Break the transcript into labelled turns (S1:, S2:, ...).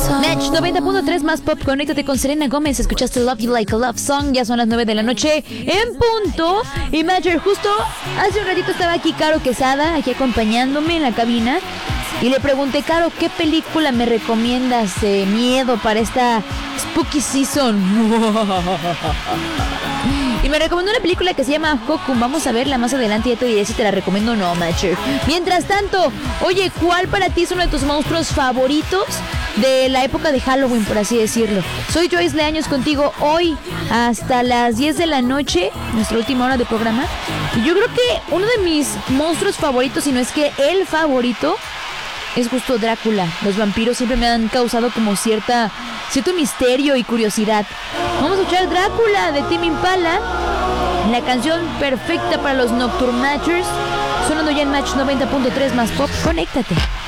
S1: Match 90.3 más pop, conéctate con Selena Gómez. Escuchaste Love You Like a Love Song. Ya son las 9 de la noche en punto. Y Matcher, justo hace un ratito estaba aquí Caro Quesada, aquí acompañándome en la cabina. Y le pregunté, Caro, ¿qué película me recomiendas de miedo para esta Spooky Season? Y me recomendó una película que se llama Hokum. Vamos a verla más adelante y ya te diré si te la recomiendo o no, Matcher. Mientras tanto, oye, ¿cuál para ti es uno de tus monstruos favoritos de la época de Halloween, por así decirlo? Soy Joyce Leaños contigo hoy hasta las 10 de la noche, nuestra última hora de programa. Y yo creo que uno de mis monstruos favoritos, si no es que el favorito, es justo Drácula. Los vampiros siempre me han causado como cierto misterio y curiosidad. Vamos a escuchar Drácula de Tame Impala, la canción perfecta para los Nocturne Matchers, sonando ya en Match 90.3 más pop. Conéctate.